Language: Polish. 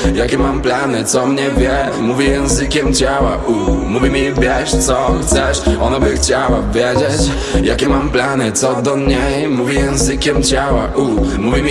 jakie mam plany, co mnie wie. Mówi językiem ciała, mówi mi wiesz co chcesz. Ona by chciała wiedzieć, jakie mam plany, co do niej. Mówi językiem ciała, mówi mi